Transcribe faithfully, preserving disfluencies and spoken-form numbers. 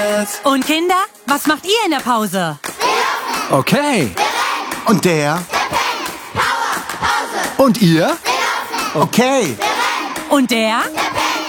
Und Kinder, was macht ihr in der Pause? Okay. Und der? Und ihr? Okay. Und der?